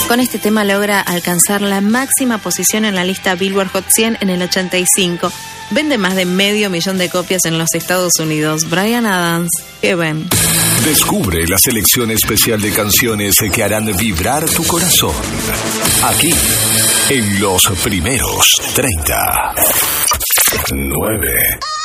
Con este tema logra alcanzar la máxima posición en la lista Billboard Hot 100 en el 85. Vende más de 500,000 de copias en los Estados Unidos. Bryan Adams, Heaven. Descubre la selección especial de canciones que harán vibrar tu corazón. Aquí, en los primeros 30. 9.